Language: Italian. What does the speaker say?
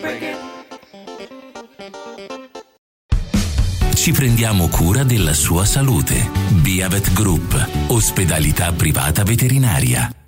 Ci prendiamo cura della sua salute. Biavet Group, ospedalità privata veterinaria.